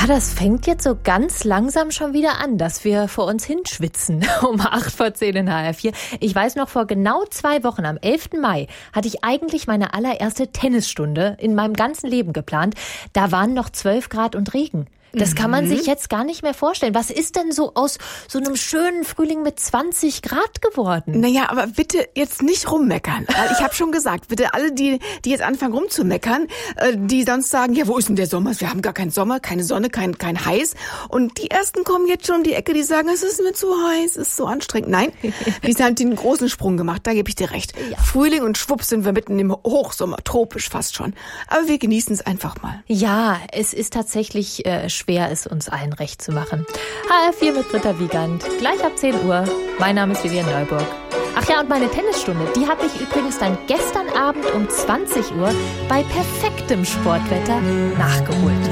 das fängt jetzt so ganz langsam schon wieder an, dass wir vor uns hinschwitzen. Um 8:10 in HR4. Ich weiß noch, vor genau 2 Wochen, am 11. Mai, hatte ich eigentlich meine allererste Tennisstunde in meinem ganzen Leben geplant. Da waren noch 12 Grad und Regen. Das kann man sich jetzt gar nicht mehr vorstellen. Was ist denn so aus so einem schönen Frühling mit 20 Grad geworden? Naja, aber bitte jetzt nicht rummeckern. Weil ich habe schon gesagt, bitte alle, die jetzt anfangen rumzumeckern, die sonst sagen, ja, wo ist denn der Sommer? Wir haben gar keinen Sommer, keine Sonne, kein heiß. Und die Ersten kommen jetzt schon um die Ecke, die sagen, es ist mir zu heiß, es ist so anstrengend. Nein, die haben einen großen Sprung gemacht, da gebe ich dir recht. Ja. Frühling und schwupps sind wir mitten im Hochsommer, tropisch fast schon. Aber wir genießen es einfach mal. Ja, es ist tatsächlich schwer, es uns allen recht zu machen. HR4 mit Britta Wiegand, gleich ab 10 Uhr. Mein Name ist Vivian Neuburg. Ach ja, und meine Tennisstunde, die habe ich übrigens dann gestern Abend um 20 Uhr bei perfektem Sportwetter nachgeholt.